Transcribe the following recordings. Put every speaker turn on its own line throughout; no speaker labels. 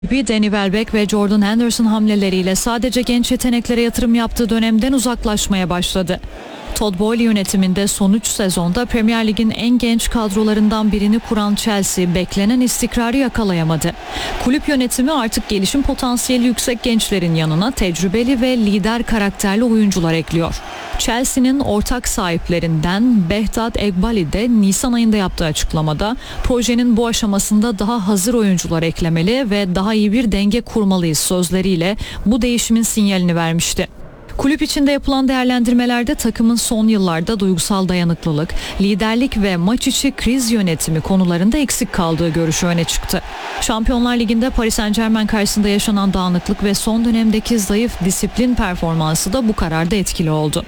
Danny Welbeck ve Jordan Henderson hamleleriyle sadece genç yeteneklere yatırım yaptığı dönemden uzaklaşmaya başladı. Todd Boehly yönetiminde son 3 sezonda Premier Lig'in en genç kadrolarından birini kuran Chelsea beklenen istikrarı yakalayamadı. Kulüp yönetimi artık gelişim potansiyeli yüksek gençlerin yanına tecrübeli ve lider karakterli oyuncular ekliyor. Chelsea'nin ortak sahiplerinden Behzat Eghbali de Nisan ayında yaptığı açıklamada projenin bu aşamasında daha hazır oyuncular eklemeli ve daha iyi bir denge kurmalıyız sözleriyle bu değişimin sinyalini vermişti. Kulüp içinde yapılan değerlendirmelerde takımın son yıllarda duygusal dayanıklılık, liderlik ve maç içi kriz yönetimi konularında eksik kaldığı görüşü öne çıktı. Şampiyonlar Ligi'nde Paris Saint-Germain karşısında yaşanan dağınıklık ve son dönemdeki zayıf disiplin performansı da bu kararda etkili oldu.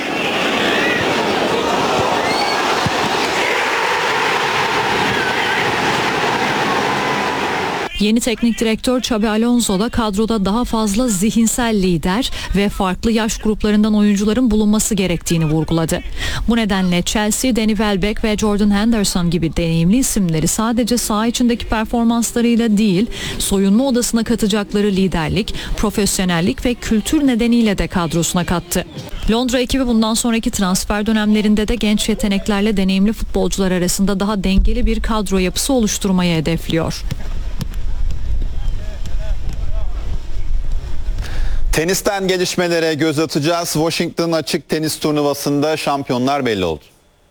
Yeni teknik direktör Xabi Alonso da kadroda daha fazla zihinsel lider ve farklı yaş gruplarından oyuncuların bulunması gerektiğini vurguladı. Bu nedenle Chelsea, Danny Welbeck ve Jordan Henderson gibi deneyimli isimleri sadece saha içindeki performanslarıyla değil, soyunma odasına katacakları liderlik, profesyonellik ve kültür nedeniyle de kadrosuna kattı. Londra ekibi bundan sonraki transfer dönemlerinde de genç yeteneklerle deneyimli futbolcular arasında daha dengeli bir kadro yapısı oluşturmayı hedefliyor.
Tenisten gelişmelere göz atacağız. Washington açık tenis turnuvasında şampiyonlar belli oldu.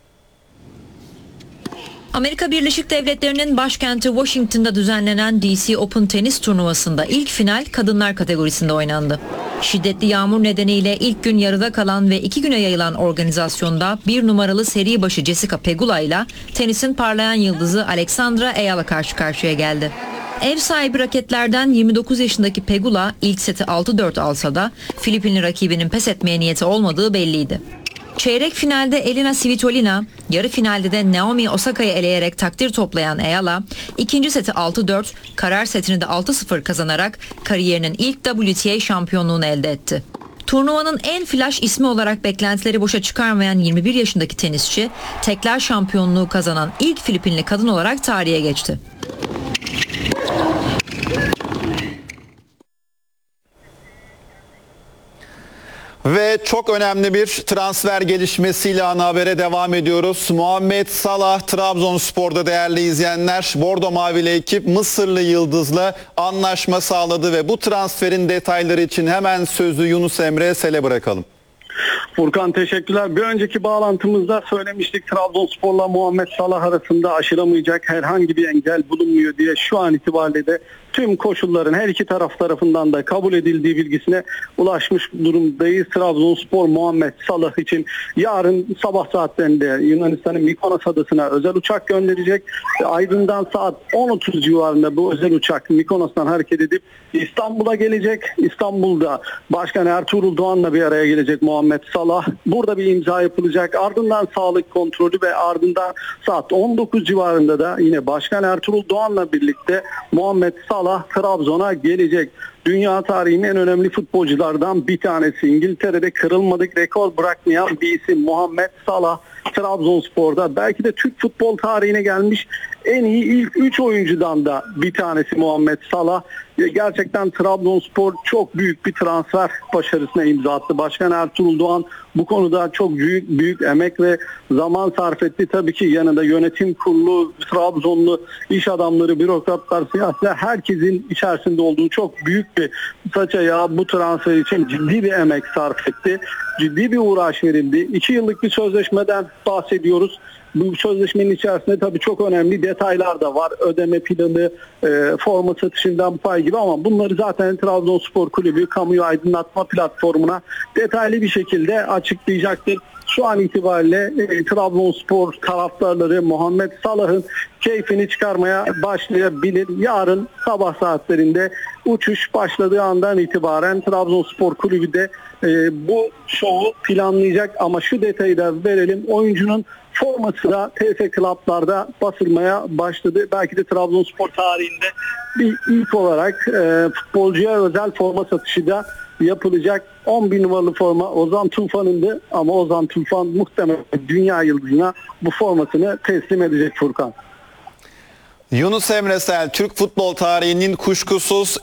Amerika Birleşik Devletleri'nin başkenti Washington'da düzenlenen DC Open tenis turnuvasında ilk final kadınlar kategorisinde oynandı. Şiddetli yağmur nedeniyle ilk gün yarıda kalan ve 2 güne yayılan organizasyonda 1 numaralı seri başı Jessica Pegula ile tenisin parlayan yıldızı Alexandra Eyal'a karşı karşıya geldi. Ev sahibi raketlerden 29 yaşındaki Pegula ilk seti 6-4 alsa da Filipinli rakibinin pes etmeye niyeti olmadığı belliydi. Çeyrek finalde Elina Svitolina, yarı finalde de Naomi Osaka'yı eleyerek takdir toplayan Eyala, ikinci seti 6-4, karar setini de 6-0 kazanarak kariyerinin ilk WTA şampiyonluğunu elde etti. Turnuvanın en flash ismi olarak beklentileri boşa çıkarmayan 21 yaşındaki tenisçi, tekler şampiyonluğu kazanan ilk Filipinli kadın olarak tarihe geçti.
Ve çok önemli bir transfer gelişmesiyle ana habere devam ediyoruz. Muhammed Salah Trabzonspor'da değerli izleyenler. Bordo Mavili ekip Mısırlı Yıldız'la anlaşma sağladı ve bu transferin detayları için hemen sözü Yunus Emre Sel'e bırakalım.
Furkan teşekkürler. Bir önceki bağlantımızda söylemiştik Trabzonspor'la Muhammed Salah arasında aşılamayacak herhangi bir engel bulunmuyor diye. Şu an itibariyle de tüm koşulların her iki taraf tarafından da kabul edildiği bilgisine ulaşmış durumdayız. Trabzonspor Muhammed Salah için yarın sabah saatlerinde Yunanistan'ın Mikonos adasına özel uçak gönderecek. Ardından saat 10.30 civarında bu özel uçak Mikonos'tan hareket edip İstanbul'a gelecek. İstanbul'da Başkan Ertuğrul Doğan'la bir araya gelecek Muhammed Salah. Burada bir imza yapılacak. Ardından sağlık kontrolü ve ardından saat 19 civarında da yine Başkan Ertuğrul Doğan'la birlikte Muhammed Salah Trabzon'a gelecek. Dünya tarihinin en önemli futbolculardan bir tanesi. İngiltere'de kırılmadık rekor bırakmayan bir isim Muhammed Salah Trabzonspor'da. Belki de Türk futbol tarihine gelmiş en iyi ilk 3 oyuncudan da bir tanesi Muhammed Salah. Gerçekten Trabzonspor çok büyük bir transfer başarısına imza attı. Başkan Ertuğrul Doğan bu konuda çok büyük emek ve zaman sarf etti. Tabii ki yanında yönetim kurulu, Trabzonlu iş adamları, bürokratlar, siyasiler herkesin içerisinde olduğu çok büyük bir saç ayağı bu transfer için ciddi bir emek sarf etti. Ciddi bir uğraş verildi. 2 yıllık bir sözleşmeden bahsediyoruz. Bu sözleşmenin içerisinde tabii çok önemli detaylar da var. Ödeme planı, forma satışından pay gibi ama bunları zaten Trabzonspor Kulübü kamuoyu aydınlatma platformuna detaylı bir şekilde açıklayacaktır. Şu an itibariyle Trabzonspor taraftarları Muhammed Salah'ın keyfini çıkarmaya başlayabilir. Yarın sabah saatlerinde uçuş başladığı andan itibaren Trabzonspor Kulübü de bu şovu planlayacak ama şu detayı da verelim. Oyuncunun forması da TF Club'larda basılmaya başladı. Belki de Trabzonspor tarihinde bir ilk olarak futbolcuya özel forma satışı da yapılacak. 11 numaralı forma Ozan Tufan'ındı ama Ozan Tufan muhtemelen dünya yıldızına bu formasını teslim edecek Furkan.
Yunus Emre Sel, Türk futbol tarihinin kuşkusuz